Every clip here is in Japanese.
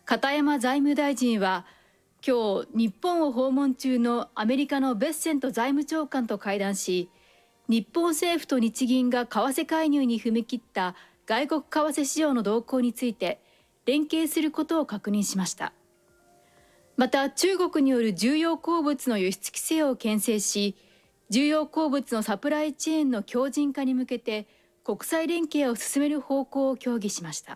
片山財務大臣は今日日本を訪問中のアメリカのベッセント財務長官と会談し、日本政府と日銀が為替介入に踏み切った外国為替市場の動向について連携することを確認しました。また中国による重要鉱物の輸出規制を牽制し、重要鉱物のサプライチェーンの強靭化に向けて国際連携を進める方向を協議しました。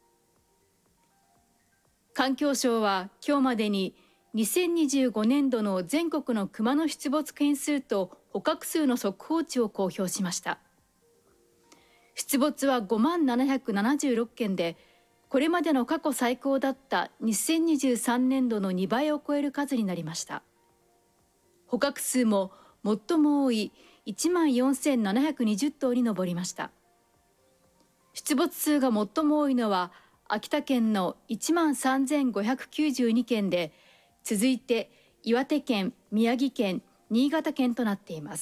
環境省は今日までに2025年度の全国のクマの出没件数と捕獲数の速報値を公表しました。出没は5776件で、これまでの過去最高だった2023年度の2倍を超える数になりました。捕獲数も最も多い14,720頭に上りました。出没数が最も多いのは秋田県の13,592件で、続いて岩手県、宮城県、新潟県となっています。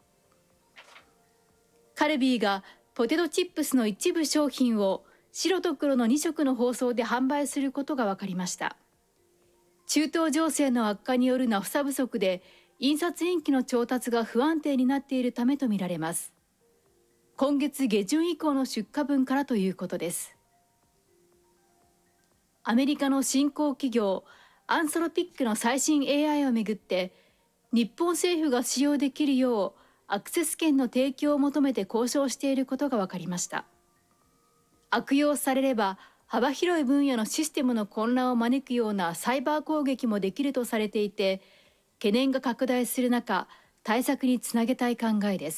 カルビーがポテトチップスの一部商品を白と黒の2色の包装で販売することが分かりました。中東情勢の悪化によるナフサ不足で印刷インキの調達が不安定になっているためとみられます。今月下旬以降の出荷分からということです。アメリカの新興企業アンソロピックの最新 AI をめぐって、日本政府が使用できるようアクセス権の提供を求めて交渉していることが分かりました。悪用されれば幅広い分野のシステムの混乱を招くようなサイバー攻撃もできるとされていて、懸念が拡大する中、対策につなげたい考えです。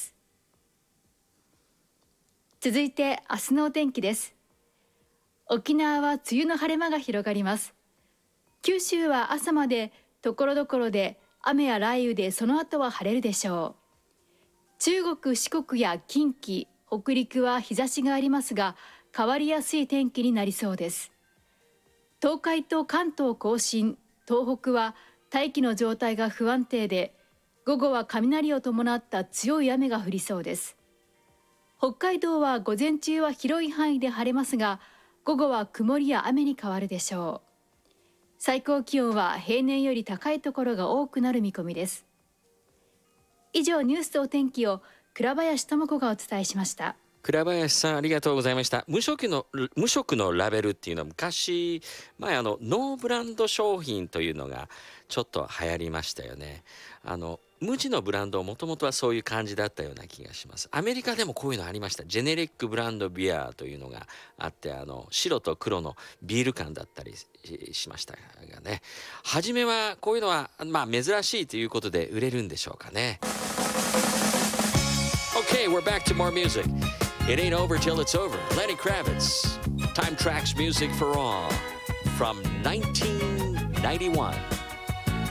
続いて明日のお天気です。沖縄は梅雨の晴れ間が広がります。九州は朝までところどころで雨や雷雨で、その後は晴れるでしょう。中国、四国や近畿、北陸は日差しがありますが、変わりやすい天気になりそうです。東海と関東甲信、東北は大気の状態が不安定で、午後は雷を伴った強い雨が降りそうです。北海道は午前中は広い範囲で晴れますが、午後は曇りや雨に変わるでしょう。最高気温は平年より高いところが多くなる見込みです。以上、ニュースとお天気を倉林智子がお伝えしました。 倉林さん、ありがとうございました。無色のラベルっていうのは昔前ノーブランド商品というのがちょっと流行りましたよね。無地のブランドもともとはそういう感じだったような気がします。アメリカでもこういうのありました。ジェネリックブランドビアというのがあって、白と黒のビール缶だったりしましたがね。初めはこういうのは珍しいということで売れるんでしょうかね。Okay, we're back to more music. It ain't over till it's over. Lenny Kravitz, Time Tracks Music for All from 1991.